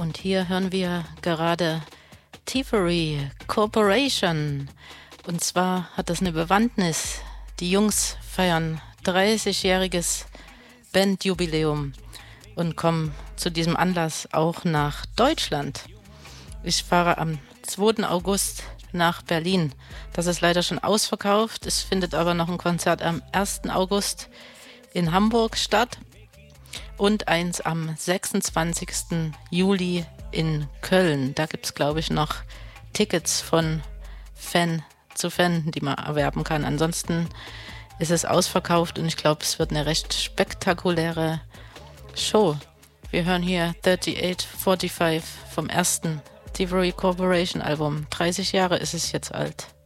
Und hier hören wir gerade Thievery Corporation. Und zwar hat das eine Bewandtnis. Die Jungs feiern 30-jähriges Bandjubiläum und kommen zu diesem Anlass auch nach Deutschland. Ich fahre am 2. August nach Berlin. Das ist leider schon ausverkauft. Es findet aber noch ein Konzert am 1. August in Hamburg statt und eins am 26. Juli in Köln. Da gibt es, glaube ich, noch Tickets von Fan zu Fan, die man erwerben kann. Ansonsten ist es ausverkauft und ich glaube, es wird eine recht spektakuläre Show. Wir hören hier 3845 vom ersten Thievery Corporation Album. 30 Jahre ist es jetzt alt.